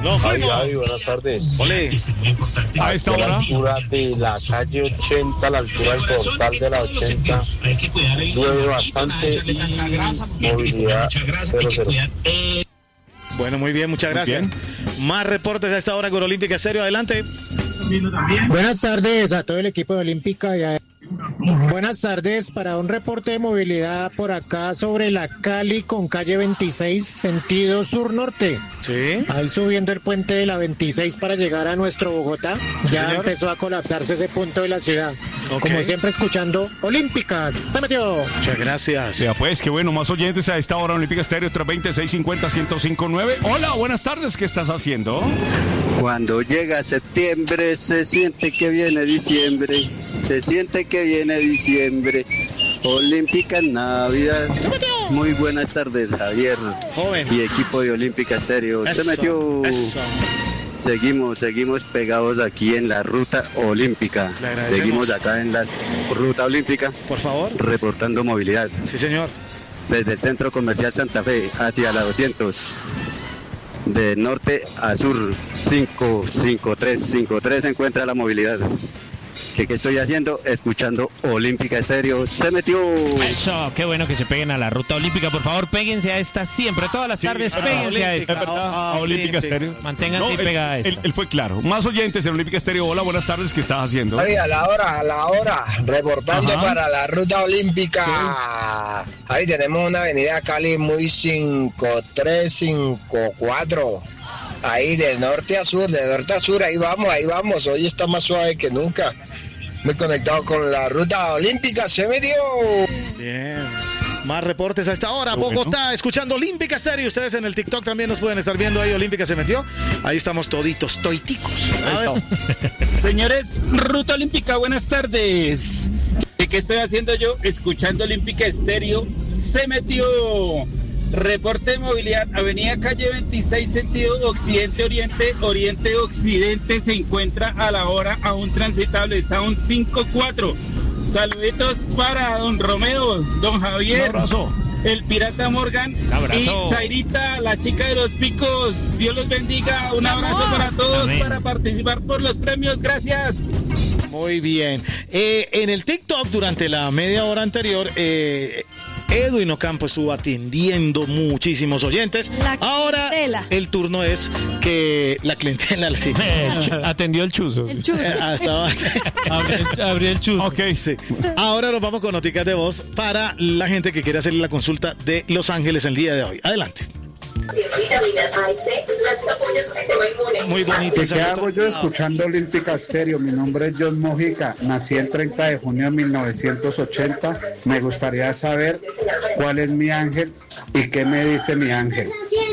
No, Javi, buenas tardes. Ole. A esta A la hora. altura de la calle 80, a la altura del portal de la 80, llueve bastante y movilidad 00. Bueno, muy bien, muchas gracias. Más reportes a esta hora con Olímpica Estéreo. Adelante. Buenas tardes a todo el equipo de Olímpica. Buenas tardes para un reporte de movilidad por acá sobre la Cali con calle 26, sentido sur-norte. Sí. Ahí subiendo el puente de la 26 para llegar a nuestro Bogotá. Ya señor. empezó a colapsarse ese punto de la ciudad. Ok. Como siempre escuchando Olímpicas. Se metió. Muchas gracias. Ya pues, qué bueno, más oyentes a esta hora Olímpica Estéreo 320-650-1059. Hola, buenas tardes, ¿qué estás haciendo? Cuando llega septiembre se siente que viene diciembre, se siente que viene diciembre. Olímpica en Navidad. Muy buenas tardes, Javier. Joven. Y equipo de Olímpica Estéreo. Eso, Se metió. eso. Seguimos pegados aquí en la ruta olímpica. Le agradecemos. Seguimos acá en la ruta olímpica Por favor. reportando movilidad Sí, señor. desde el Centro Comercial Santa Fe hacia la 200. De norte a sur, 553 se encuentra la movilidad. ¿Qué estoy haciendo? Escuchando Olímpica Estéreo. Se metió. Eso, qué bueno que se peguen a la ruta olímpica. Por favor, péguense a esta siempre. Todas las tardes, péguense a Es esta. verdad, a Olímpica Estéreo. Manténganse pegada a esta. Él fue claro. Más oyentes en Olímpica Estéreo. Hola, buenas tardes, ¿qué estás haciendo? Ay, a la hora, reportando Ajá. para la ruta olímpica. Ahí tenemos una avenida Cali muy 5354. Ahí de norte a sur, ahí vamos. Hoy está más suave que nunca. Muy conectado con la ruta olímpica, se metió. Bien. Más reportes a esta hora. Bogotá, escuchando Olímpica Estéreo. Ustedes en el TikTok también nos pueden estar viendo ahí. Olímpica se metió. Ahí estamos toditos, toiticos. Ahí estamos. Señores, Ruta Olímpica, buenas tardes. ¿Qué estoy haciendo yo? Escuchando Olímpica Estéreo. Se metió. Reporte de movilidad, avenida calle 26, sentido occidente-oriente, oriente-occidente, se encuentra a la hora aún transitable, está a un 5-4. Saluditos para don Romeo, don Javier, Un abrazo. el pirata Morgan Abrazo. y Zairita, la chica de los picos. Dios los bendiga, un abrazo para todos. Amén. Para participar por los premios, gracias. Muy bien. En el TikTok, durante la media hora anterior, Edwin Ocampo estuvo atendiendo muchísimos oyentes. La Ahora clientela. el turno es que la clientela sí. Atendió el chuzo. El chus. Hasta Abrió el chuzo. Ok, sí. Ahora nos vamos con noticas de voz para la gente que quiere hacerle la consulta de Los Ángeles el día de hoy. Adelante. Vitaminas A y C, las apoya su sistema inmune. Muy bonito. ¿Qué esa hago nota. yo escuchando Olímpica Estéreo? Mi nombre es John Mojica, nací el 30 de junio de 1980. Me gustaría saber cuál es mi ángel y qué me dice mi ángel.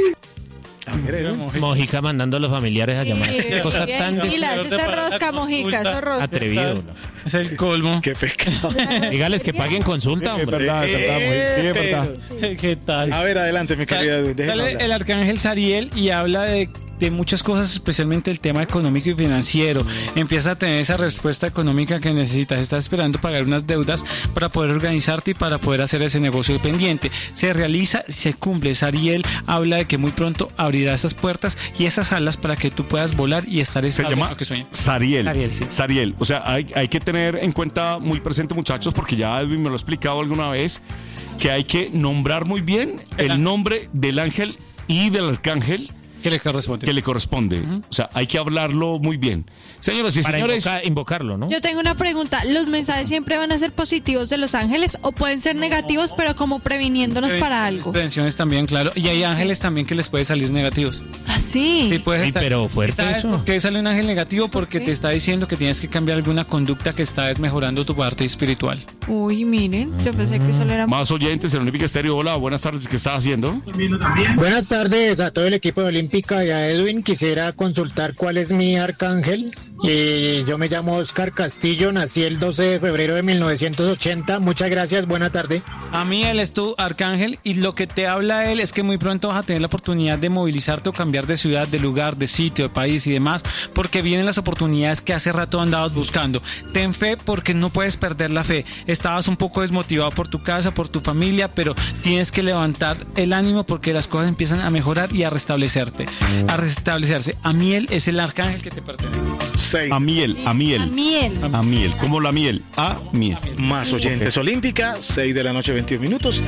Mojica mandando a los familiares a llamar. Qué cosa tan Eso es rosca, Mojica, eso es rosca. atrevido. Es el colmo. Qué pecado. Dígales que paguen consulta, Es hombre. verdad, Mojica. Sí, es verdad. ¿Qué tal? A ver, adelante, mi querida Edwin. déjeme Sale hablar. el arcángel Sariel y habla de muchas cosas, especialmente el tema económico y financiero. Empieza a tener esa respuesta económica que necesitas. Estás esperando pagar unas deudas para poder organizarte y para poder hacer ese negocio pendiente. Se realiza, se cumple. Sariel habla de que muy pronto abrirá esas puertas y esas alas para que tú puedas volar y estar Se estable en llama lo que sueñas. Sariel. Sariel, sí. Sariel. O sea, hay que tener en cuenta muy presente, muchachos, porque ya Edwin me lo ha explicado alguna vez, que hay que nombrar muy bien el nombre del ángel y del arcángel ¿Qué le corresponde? que le corresponde. O sea, hay que hablarlo muy bien. Señoras y Para señores, invocarlo, ¿no? Yo tengo una pregunta. ¿Los mensajes siempre van a ser positivos de los ángeles o pueden ser negativos, pero como previniéndonos para algo? Prevenciones también, claro. Y hay ángeles también que les puede salir negativos. Así. Sí, puedes Ay, estar- pero fuerte ¿Sabes eso. por qué sale un ángel negativo? Porque te está diciendo que tienes que cambiar alguna conducta que está desmejorando tu parte espiritual. Uy, miren, yo pensé que solo era... más oyentes en Olímpica Estéreo. Hola, buenas tardes, ¿qué estás haciendo? Buenas tardes a todo el equipo de Olímpica y a Edwin. Quisiera consultar cuál es mi arcángel. Yo me llamo Oscar Castillo, nací el 12 de febrero de 1980. Muchas gracias, buena tarde. A mí él es tu arcángel y lo que te habla él es que muy pronto vas a tener la oportunidad de movilizarte o cambiar de ciudad, de lugar, de sitio, de país y demás, porque vienen las oportunidades que hace rato andabas buscando. Ten fe porque no puedes perder la fe. Estabas un poco desmotivado por tu casa, por tu familia, pero tienes que levantar el ánimo porque las cosas empiezan a mejorar y a restablecerte. a restablecerse. Amiel es el arcángel que te pertenece. Amiel. Como la miel. Miel. Más oyentes. Olímpica, 6 de la noche, 21 minutos.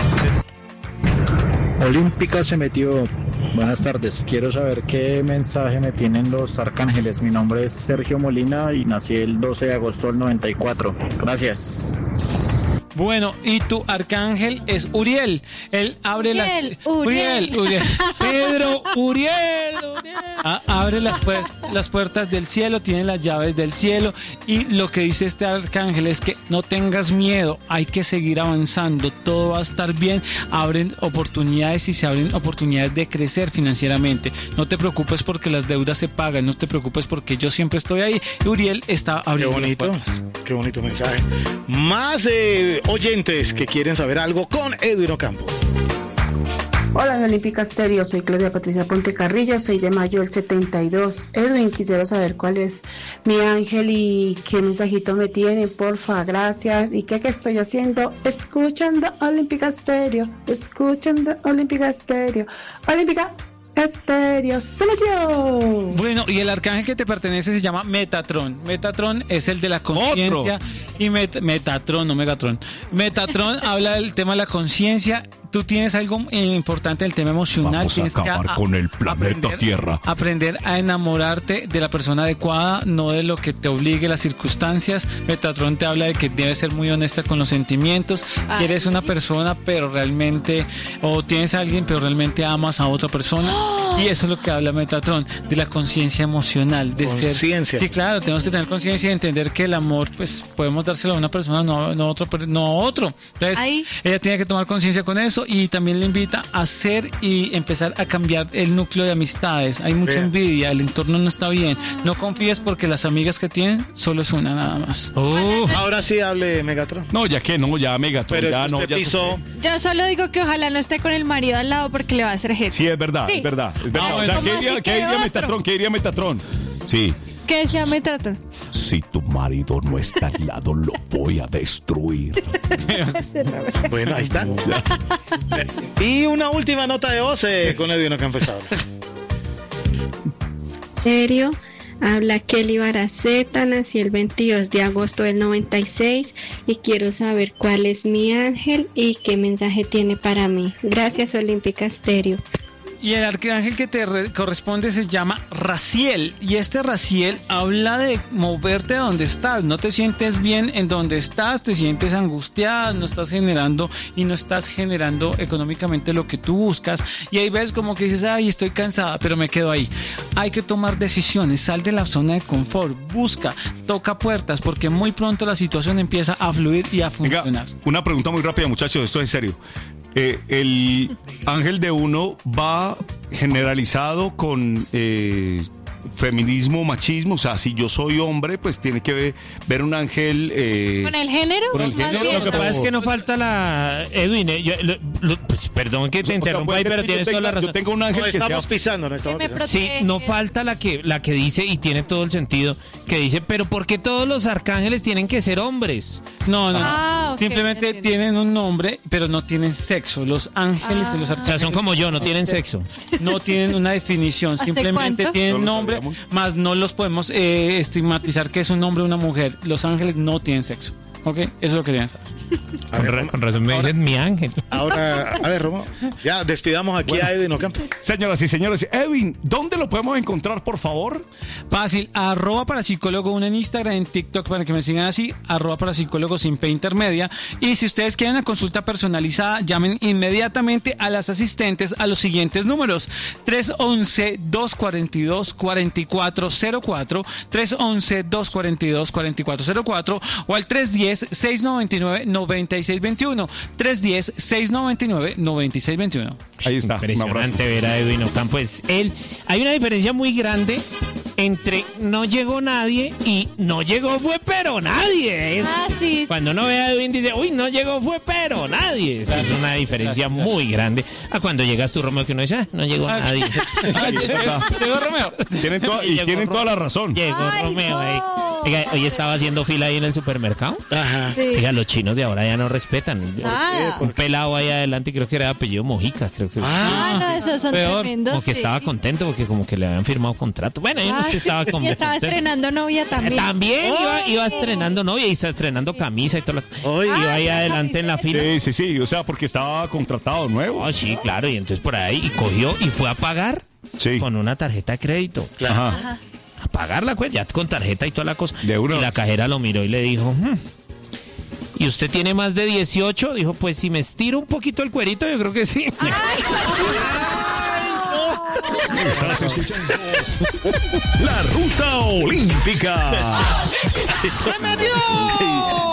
Olímpica se metió. Buenas tardes, quiero saber qué mensaje me tienen los arcángeles. Mi nombre es Sergio Molina y nací el 12 de agosto del 94. Gracias. Bueno, y tu arcángel es Uriel. Él abre Uriel. Pedro, Uriel. Abre las puertas del cielo, tiene las llaves del cielo. Y lo que dice este arcángel es que no tengas miedo, hay que seguir avanzando, todo va a estar bien. Abren oportunidades y se abren oportunidades de crecer financieramente. No te preocupes porque las deudas se pagan, no te preocupes porque yo siempre estoy ahí. Y Uriel está abriendo las puertas. Qué bonito mensaje. Más oyentes que quieren saber algo con Edwin Ocampo. Hola, mi Olímpica Estéreo, soy Claudia Patricia Ponte Carrillo, soy de mayo del 72. Edwin, quisiera saber cuál es mi ángel y qué mensajito me tiene, porfa, gracias. ¿Y qué estoy haciendo? Escuchando Olímpica Estéreo, escuchando Olímpica Estéreo, Olímpica Estéreo, se metió. Bueno, y el arcángel que te pertenece se llama Metatron. Metatron es el de la conciencia. Y Metatron, no Megatron. Metatron habla del tema de la conciencia. Tú tienes algo importante del tema emocional. Vamos tienes a acabar con el planeta Tierra. Aprender a enamorarte de la persona adecuada, no de lo que te obligue las circunstancias. Metatron te habla de que debes ser muy honesta con los sentimientos. Que eres una persona, pero realmente, o tienes a alguien, pero realmente amas a otra persona. Y eso es lo que habla Metatron, de la conciencia emocional, de conciencia. Sí, claro, tenemos que tener conciencia y entender que el amor, pues, podemos dárselo a una persona, no a otro. Entonces, ella tiene que tomar conciencia con eso. Y también le invita a hacer y empezar a cambiar el núcleo de amistades. Hay mucha envidia, el entorno no está bien. No confíes porque las amigas que tienen solo es una nada más. Ahora sí hable Megatron. No, ya Megatron. Pero ya no, ya Yo solo digo que ojalá no esté con el marido al lado porque le va a hacer jefe. Sí, es verdad. O sea, ¿qué diría Metatron? Sí. ¿Qué decía Metatron? Si tu marido no está al lado, lo voy a destruir. Bueno, ahí está. Y una última nota de voz con Edwin Ocampo. Serio, habla Kelly Baraceta, nací el 22 de agosto del 96 y quiero saber cuál es mi ángel y qué mensaje tiene para mí. Gracias, Olímpica Estéreo. Y el arcángel que te corresponde se llama Raziel. Y este Raziel habla de moverte donde estás. No te sientes bien en donde estás, te sientes angustiada, no estás generando económicamente lo que tú buscas. Y ahí ves como que dices, ay, estoy cansada, pero me quedo ahí. Hay que tomar decisiones, sal de la zona de confort, busca, toca puertas, porque muy pronto la situación empieza a fluir y a funcionar. Venga, una pregunta muy rápida, muchachos, esto es en serio. El ángel de uno va generalizado con feminismo, machismo. O sea, si yo soy hombre, pues tiene que ver un ángel ¿con el género? Con el género. Lo que pasa es que no falta la Edwin, pues, perdón que te interrumpa ahí, pero tienes toda la razón. Yo tengo un ángel no estamos pisando. Sí, no falta la que dice, y tiene todo el sentido, que dice, pero ¿por qué todos los arcángeles tienen que ser hombres? No. Simplemente tienen un nombre, pero no tienen sexo. Los ángeles de los arcángeles. O sea, son como yo, no tienen sexo. No tienen una definición, simplemente tienen nombre, más no los podemos estigmatizar que es un hombre o una mujer. Los ángeles no tienen sexo. ¿Ok? Eso es lo que querían saber. Con razón me dicen mi ángel. Ahora, a ver, Romo, ya despidamos aquí a Edwin Ocampo. Señoras y señores, Edwin, ¿dónde lo podemos encontrar, por favor? Fácil, @parapsicólogo1 en Instagram, en TikTok, para que me sigan así, @parapsicólogo sin P intermedia. Y si ustedes quieren una consulta personalizada, llamen inmediatamente a las asistentes a los siguientes números: 311-242-4404, 311-242-4404 o al 310-699-9621, 310-699-9621. Ahí está. Impresionante ver a Edwin Ocampo. Pues hay una diferencia muy grande entre no llegó nadie y no llegó fue pero nadie. Sí. Cuando uno ve a Edwin dice, uy, no llegó fue pero nadie. Esa es una diferencia muy grande a cuando llegas tú, Romeo, que uno dice, no llegó nadie. Llegó Romeo. Tienen toda la razón. Llegó Romeo ahí. Oiga, hoy estaba haciendo fila ahí en el supermercado. Ajá. Sí. Oiga, los chinos de ahora ya no respetan. Nada. Un pelado ahí adelante, creo que era de apellido Mojica, creo que. No, esos son tremendos. Como que sí. estaba contento porque como que le habían firmado contrato. Bueno, yo no sé si estaba Y contento. estaba estrenando novia también. También iba estrenando novia y estaba estrenando camisa y todo. Iba ahí adelante en la fila. Sí, o sea, porque estaba contratado nuevo. Ah, sí, claro, y entonces por ahí, y cogió y fue a pagar con una tarjeta de crédito. Ajá. A pagarla, pues, ya con tarjeta y toda la cosa. De una. Y la cajera lo miró y le dijo, ¿y usted tiene más de 18? Dijo, pues si me estiro un poquito el cuerito, yo creo que sí. Estás escuchando La Ruta Olímpica. ¡Se metió!